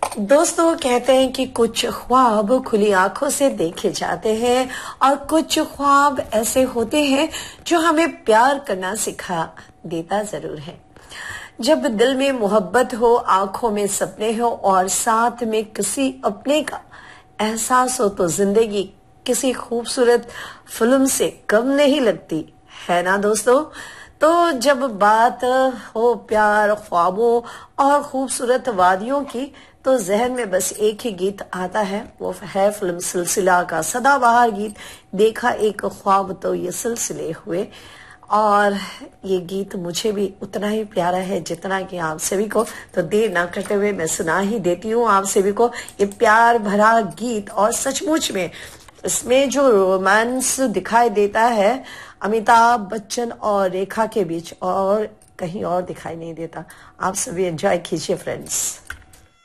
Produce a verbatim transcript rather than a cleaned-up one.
दोस्तों, कहते हैं कि कुछ ख्वाब खुली आंखों से देखे जाते हैं और कुछ ख्वाब ऐसे होते हैं जो हमें प्यार करना सिखा देता जरूर है। जब दिल में मोहब्बत हो, आंखों में सपने हो और साथ में किसी अपने का एहसास हो तो जिंदगी किसी खूबसूरत फिल्म से कम नहीं लगती, है ना दोस्तों। तो जब बात हो प्यार, ख्वाबों और खूबसूरत वादियों की, तो जहन में बस एक ही गीत आता है, वो है फिल्म सिलसिला का सदाबहार गीत देखा एक ख्वाब तो ये सिलसिले हुए। और ये गीत मुझे भी उतना ही प्यारा है जितना कि आप सभी को। तो देर ना करते हुए मैं सुना ही देती हूँ आप सभी को ये प्यार भरा गीत। और सचमुच में इसमें जो रोमांस दिखाई देता है अमिताभ बच्चन और रेखा के बीच, और कहीं और दिखाई नहीं देता। आप सभी एंजॉय कीजिए फ्रेंड्स।